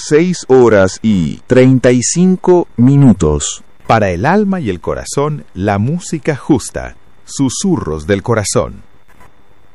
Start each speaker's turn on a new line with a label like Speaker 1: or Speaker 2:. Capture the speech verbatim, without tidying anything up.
Speaker 1: seis horas y treinta y cinco minutos.
Speaker 2: Para el alma y el corazón, la música justa. Susurros del corazón.